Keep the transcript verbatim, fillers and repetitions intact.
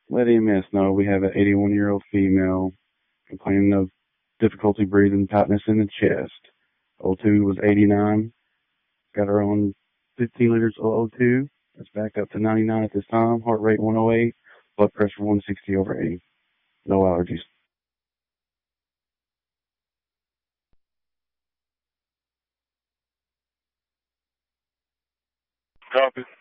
Let E M S know we have an eighty-one-year-old female complaining of difficulty breathing, tightness in the chest. O two was eighty-nine. Got her on fifteen liters of O two. That's back up to ninety-nine at this time. Heart rate one oh eight. Blood pressure one sixty over eighty. No allergies. Copy.